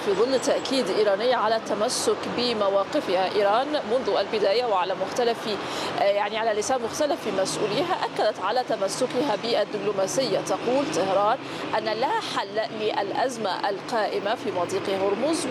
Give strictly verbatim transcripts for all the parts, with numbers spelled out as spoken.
في ظل تأكيد إيرانية على التمسك بمواقفها. إيران منذ البداية وعلى مختلف يعني على لسان مختلف مسؤوليها أكدت على تمسكها بالدبلوماسية. تقول طهران أن لا حل للأزمة القائمة في مضيق هرمز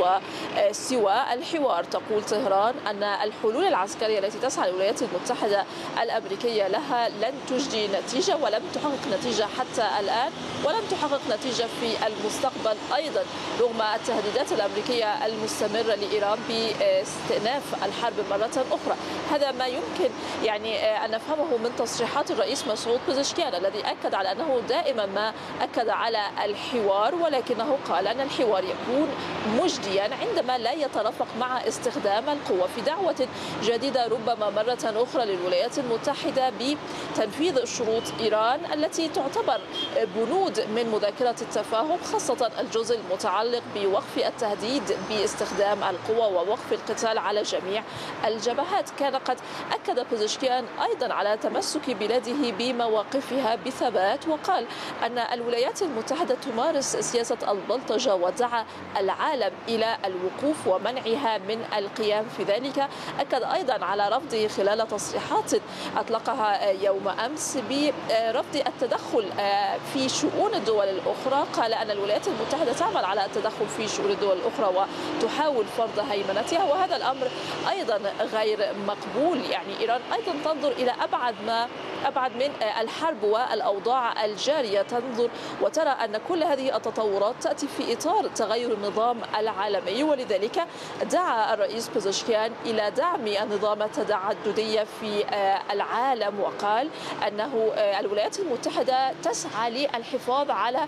وسوى الحوار. تقول طهران أن الحلول العسكرية التي تسعى الولايات المتحدة الأمريكية لها لن تجدي نتيجة ولم تحقق نتيجة حتى الآن ولن تحقق نتيجة في المستقبل أيضا، رغم التهديدات الأمريكية المستمرة لإيران باستئناف الحرب مرة أخرى. هذا ما يمكن يعني أن نفهمه من تصريحات الرئيس مسعود بزشكيان الذي أكد على أنه دائما ما أكد على الحوار، ولكنه قال أن الحوار يكون مجديا عندما لا يترافق مع استخدام القوة، في دعوة جديدة ربما مرة أخرى للولايات المتحدة بتنفيذ شروط إيران التي تعتبر بنود من مذكرة التفاهم، خاصة الجزء المتعلق بوقف التهديد باستخدام القوة ووقف القتال على جميع الجبهات. كان قد أكد بزشكيان أيضا على تمسك بلاده بمواقفها بثبات، وقال أن الولايات المتحدة تمارس سياسة البلطجة ودعا العالم إلى الوقوف ومنعها من القيام في ذلك. أكد أيضا على رفضه خلال تصريحات أطلقها يوم أمس برفض التدخل في شؤون الدول الأخرى. قال أن الولايات المتحدة تعمل على التدخل في شؤون الدول الأخرى وتحاول فرض هيمنتها، وهذا الأمر أيضا غير مقبول. يعني إيران أيضا تنظر إلى أبعد ما أبعد من الحرب والأوضاع الجارية، تنظر وترى أن كل هذه التطورات تأتي في إطار تغير النظام العالمي، ولذلك دعا الرئيس بزشكيان إلى دعم النظام التعددي في العالم، وقال أنه الولايات المتحدة تسعى للحفاظ على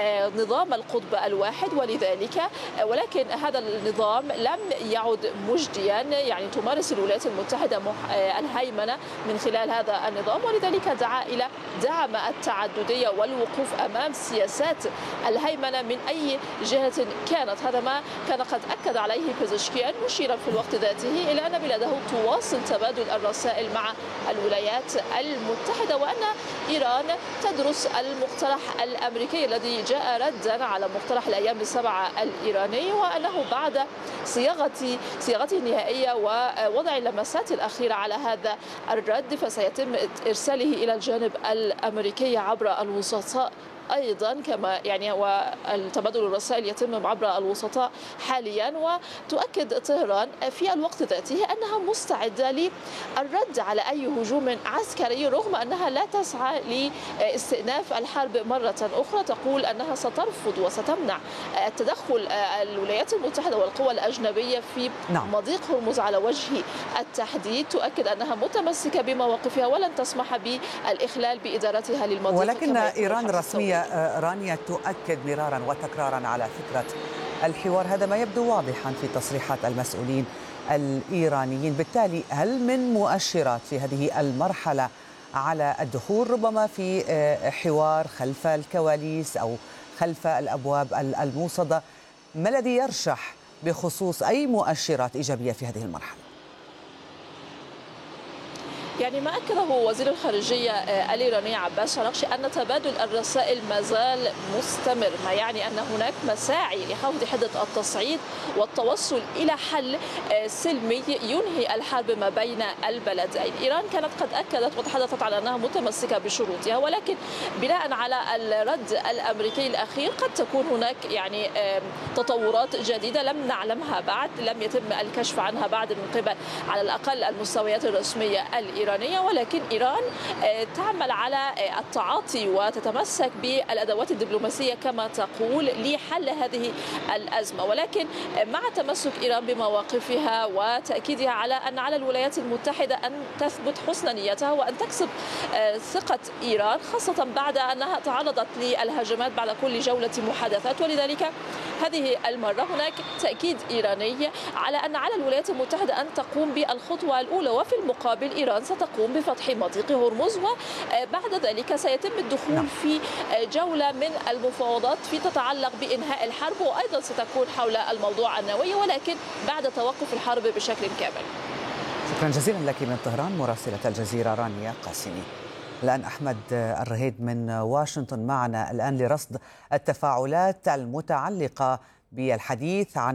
نظام القطب الواحد، ولذلك ولكن هذا النظام لم يعد مجديا. يعني تمارس الولايات المتحدة الهيمنة من خلال هذا النظام، ولذلك دعا إلى دعم التعددية والوقوف أمام سياسات الهيمنة من أي جهة كانت. هذا ما كان قد أكد عليه بزشكيان، مشيرا في الوقت ذاته إلى أن بلاده تواصل تبادل الرسائل مع الولايات المتحدة، وأن إيران تدرس المقترح الأمريكي الذي جاء ردا على مقترح الأيام السبعة الإيراني، وأنه بعد صياغة صياغته النهائية ووضع اللمسات الأخيرة على هذا الرد فسيتم إرساله إلى الجانب الأمريكي عبر الوسطاء أيضا، كما يعني والتبادل الرسائل يتم عبر الوسطاء حاليا. وتؤكد طهران في الوقت ذاته أنها مستعدة للرد على أي هجوم عسكري، رغم أنها لا تسعى لاستئناف الحرب مرة أخرى. تقول أنها سترفض وستمنع التدخل الولايات المتحدة والقوى الأجنبية في نعم. مضيق هرمز على وجه التحديد. تؤكد أنها متمسكة بمواقفها ولن تسمح بالإخلال بإدارتها للمضيق. ولكن إيران رسمية رانيا تؤكد مرارا وتكرارا على فكرة الحوار، هذا ما يبدو واضحا في تصريحات المسؤولين الإيرانيين. بالتالي هل من مؤشرات في هذه المرحلة على الدخول ربما في حوار خلف الكواليس أو خلف الأبواب الموصدة؟ ما الذي يرشح بخصوص أي مؤشرات إيجابية في هذه المرحلة؟ يعني ما أكده وزير الخارجية الإيراني عباس شرقشي أن تبادل الرسائل ما زال مستمر، ما يعني أن هناك مساعي لخفض حدة التصعيد والتوصل إلى حل سلمي ينهي الحرب ما بين البلدين. إيران كانت قد أكدت وتحدثت على أنها متمسكة بشروطها، ولكن بناء على الرد الأمريكي الأخير قد تكون هناك يعني تطورات جديدة لم نعلمها بعد، لم يتم الكشف عنها بعد من قبل على الأقل المستويات الرسمية الإيرانية. ولكن إيران تعمل على التعاطي وتتمسك بالأدوات الدبلوماسية كما تقول لحل هذه الأزمة، ولكن مع تمسك إيران بمواقفها وتأكيدها على أن على الولايات المتحدة أن تثبت حسن نيتها وأن تكسب ثقة إيران، خاصة بعد أنها تعرضت للهجمات بعد كل جولة محادثات. ولذلك هذه المرة هناك تأكيد إيراني على أن على الولايات المتحدة أن تقوم بالخطوة الأولى، وفي المقابل إيران ستقوم بفتح مضيق هرمز، وبعد ذلك سيتم الدخول في جولة من المفاوضات في تتعلق بإنهاء الحرب، وأيضا ستكون حول الموضوع النووي ولكن بعد توقف الحرب بشكل كامل. شكرا جزيلا لك من طهران مراسلة الجزيرة رانيا قاسمي. الآن أحمد الرهيد من واشنطن معنا الآن لرصد التفاعلات المتعلقة بالحديث عن